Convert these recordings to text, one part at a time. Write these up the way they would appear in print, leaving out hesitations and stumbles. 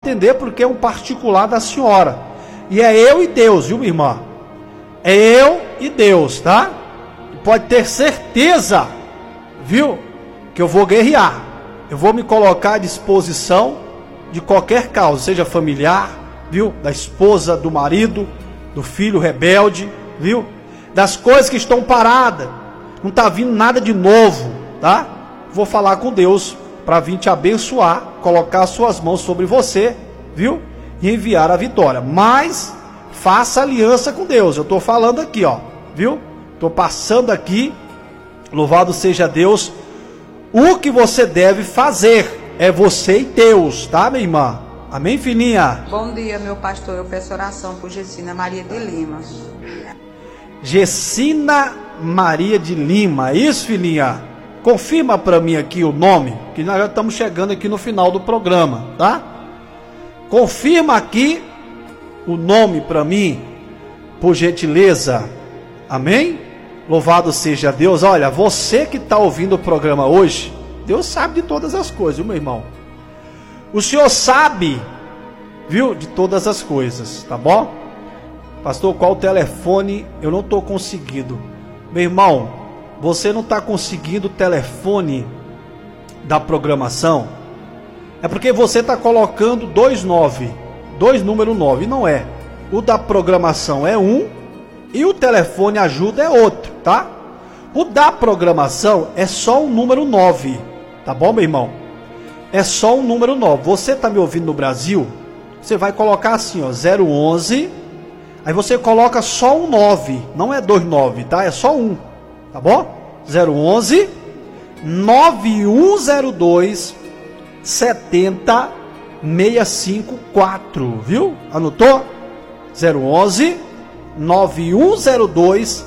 entender porque é um particular da senhora. E é eu e Deus, viu, minha irmã? É eu e Deus, tá? Pode ter certeza, viu? Que eu vou guerrear. Eu vou me colocar à disposição de qualquer causa, seja familiar, viu? Da esposa, do marido, do filho rebelde, viu? Das coisas que estão paradas. Não está vindo nada de novo, tá? Vou falar com Deus para vir te abençoar, colocar as suas mãos sobre você, viu? E enviar a vitória. Mas faça aliança com Deus. Eu estou falando aqui, ó, viu? Estou passando aqui. Louvado seja Deus. O que você deve fazer é você e Deus, tá, minha irmã? Amém, filhinha? Bom dia, meu pastor. Eu peço oração por Gessina Maria de Lima. Gessina Maria de Lima, isso, filhinha? Confirma para mim aqui o nome, que nós já estamos chegando aqui no final do programa, tá? Confirma aqui o nome para mim, por gentileza. Amém? Louvado seja Deus. Olha, você que está ouvindo o programa hoje, Deus sabe de todas as coisas, viu, meu irmão? O Senhor sabe, viu, de todas as coisas, tá bom? Pastor, qual o telefone? Eu não estou conseguindo. Meu irmão, você não está conseguindo o telefone da programação? É porque você está colocando 2 número 9, não é. O da programação é 1 e o telefone ajuda é outro, tá? O da programação é só um número 9, tá bom, meu irmão? É só um número 9. Você está me ouvindo no Brasil? Você vai colocar assim, ó, 011, aí você coloca só um 9, não é 29, tá? É só um, tá bom? 011 9102 70654, viu? Anotou? 011 9102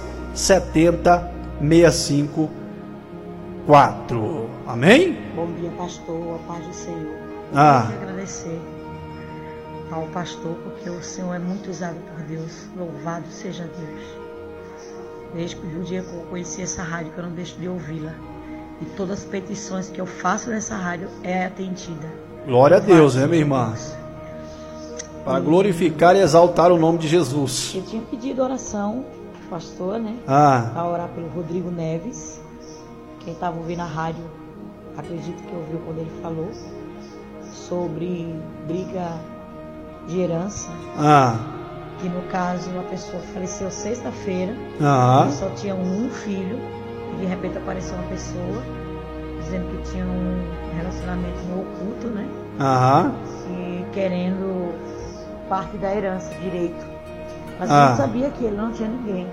70654. Amém? Bom dia, pastor, a paz do Senhor. Eu quero agradecer ao pastor, porque o Senhor é muito usado por Deus. Louvado seja Deus. Desde o dia que eu conheci essa rádio, que eu não deixo de ouvi-la. E todas as petições que eu faço nessa rádio é atendida. Glória a Deus, né, minha irmã? Para glorificar e exaltar o nome de Jesus. Eu tinha pedido oração, pastor, né? Para orar pelo Rodrigo Neves. Quem estava ouvindo a rádio, acredito que ouviu quando ele falou sobre briga de herança. Que no caso a pessoa faleceu sexta-feira. Só tinha um filho. E de repente apareceu uma pessoa dizendo que tinha um relacionamento no oculto, né? E querendo parte da herança, direito. Mas eu não sabia que ele não tinha ninguém.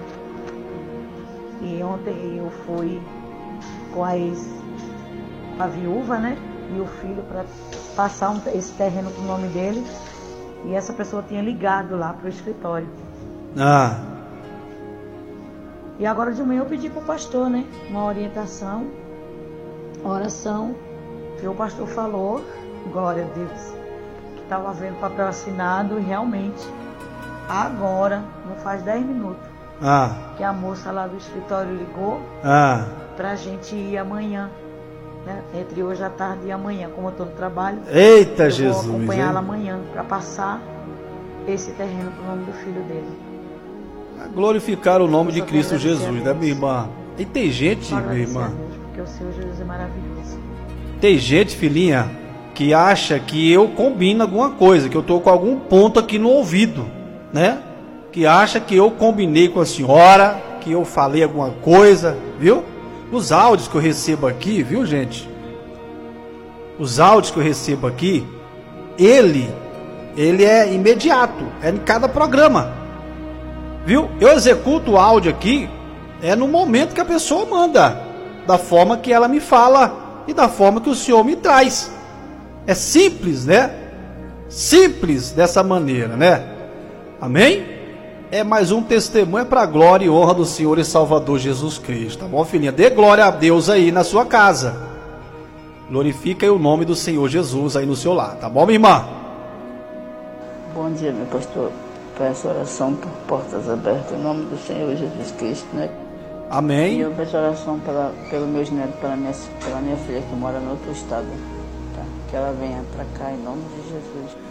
E ontem eu fui com a viúva, né? E o filho para passar esse terreno pro nome dele. E essa pessoa tinha ligado lá pro escritório. E agora de manhã eu pedi pro pastor, né? Uma orientação, oração. E o pastor falou, glória a Deus, que estava vendo papel assinado e realmente, agora, não faz 10 minutos, que a moça lá do escritório ligou pra gente ir amanhã, né? Entre hoje à tarde e amanhã, como eu estou no trabalho. Eita, eu Jesus! Vou acompanhá-la amanhã para passar esse terreno pro nome do filho dele. Glorificar o nome de Cristo Jesus, né, minha irmã? E tem gente, minha irmã, porque o Senhor Jesus é maravilhoso. Tem gente, filhinha, que acha que eu combino alguma coisa, que eu estou com algum ponto aqui no ouvido, né? Que acha que eu combinei com a senhora, que eu falei alguma coisa, viu? Os áudios que eu recebo aqui, viu, gente? Os áudios que eu recebo aqui, ele é imediato, é em cada programa. Viu? Eu executo o áudio aqui no momento que a pessoa manda, da forma que ela me fala e da forma que o Senhor me traz. É simples, né? Simples dessa maneira, né? Amém? É mais um testemunho para a glória e honra do Senhor e Salvador Jesus Cristo, tá bom, filhinha? Dê glória a Deus aí na sua casa. Glorifica aí o nome do Senhor Jesus aí no seu lar, tá bom, minha irmã? Bom dia, meu pastor. Peço oração por portas abertas em nome do Senhor Jesus Cristo, né? Amém. E eu peço oração pelos meus netos, pela minha filha que mora no outro estado, tá? Que ela venha para cá em nome de Jesus.